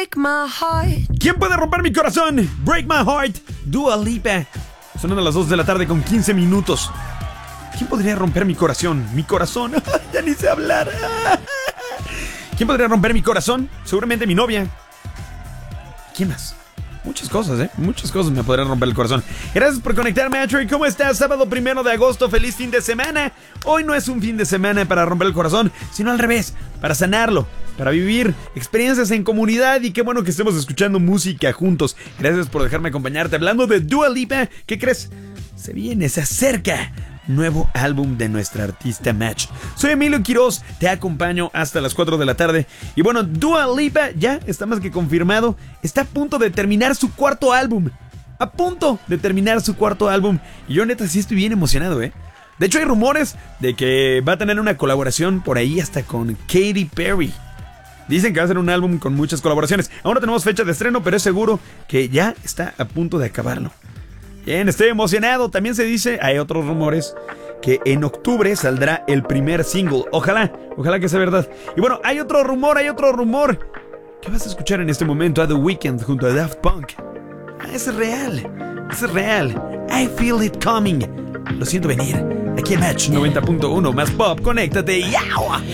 Break my heart. ¿Quién puede romper mi corazón? Break my heart. Dua Lipa. Son las 2 de la tarde con 15 minutos. ¿Quién podría romper mi corazón? Mi corazón. Ya ni sé hablar. ¿Quién podría romper mi corazón? Seguramente mi novia. ¿Quién más? Muchas cosas, muchas cosas me podrían romper el corazón. Gracias por conectarme, Ashley. ¿Cómo estás? Sábado 1 de agosto, feliz fin de semana. Hoy no es un fin de semana para romper el corazón, sino al revés, para sanarlo, para vivir experiencias en comunidad. Y qué bueno que estemos escuchando música juntos. Gracias por dejarme acompañarte. Hablando de Dua Lipa, ¿qué crees? Se viene, se acerca nuevo álbum de nuestra artista Match. Soy Emilio Quiroz, te acompaño hasta las 4 de la tarde. Y bueno, Dua Lipa ya está más que confirmado. Está a punto de terminar su cuarto álbum. A punto de terminar su cuarto álbum. Y yo neta sí estoy bien emocionado, De hecho hay rumores de que va a tener una colaboración por ahí hasta con Katy Perry. Dicen que va a ser un álbum con muchas colaboraciones. Aún no tenemos fecha de estreno, pero es seguro que ya está a punto de acabarlo. Bien, estoy emocionado. También se dice, hay otros rumores, que en octubre saldrá el primer single. Ojalá que sea verdad. Y bueno, hay otro rumor. ¿Qué vas a escuchar en este momento? A The Weeknd junto a Daft Punk. Ese es real. I feel it coming. Lo siento venir. Aquí en Match 90.1 más pop. Conéctate. ¡Yao!